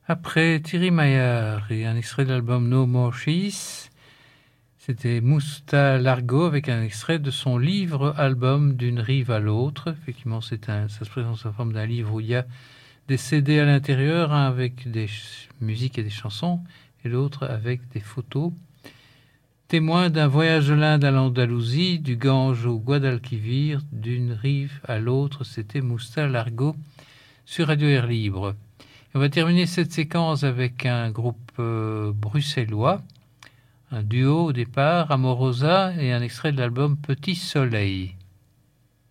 Après Thierry Maillard et un extrait de l'album No More Cheese, c'était Mousta Largo avec un extrait de son livre-album D'une rive à l'autre. Effectivement, ça se présente sous la forme d'un livre où il y a des CD à l'intérieur, un avec des musiques et des chansons, et l'autre avec des photos. Témoin d'un voyage de l'Inde à l'Andalousie, du Gange au Guadalquivir, d'une rive à l'autre, c'était Mousta Largo sur Radio Air Libre. On va terminer cette séquence avec un groupe bruxellois, un duo au départ, Amorosa, et un extrait de l'album Petit Soleil.